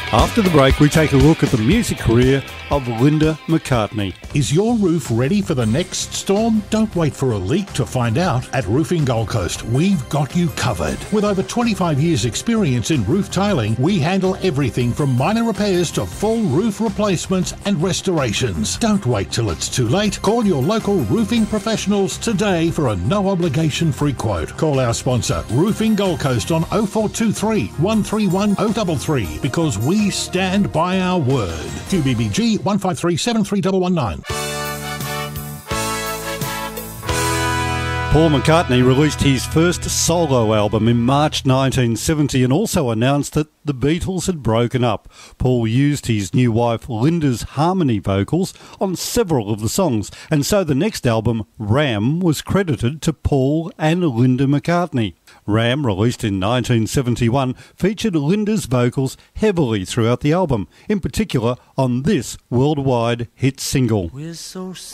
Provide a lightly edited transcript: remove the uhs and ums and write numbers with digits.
After the break, we take a look at the music career of Linda McCartney. Is your roof ready for the next storm? Don't wait for a leak to find out. At Roofing Gold Coast, we've got you covered. With over 25 years' experience in roof tiling, we handle everything from minor repairs to full roof replacements and restorations. Don't wait till it's too late. Call your local roofing professionals today for a no-obligation free quote. Call our sponsor, Roofing Gold Coast, on 0423 131 033 because we stand by our word. QBBG 153 73119. Paul McCartney released his first solo album in March 1970 and also announced that the Beatles had broken up. Paul used his new wife Linda's harmony vocals on several of the songs, and so the next album, Ram, was credited to Paul and Linda McCartney. Ram, released in 1971, featured Linda's vocals heavily throughout the album, in particular on this worldwide hit single. We're so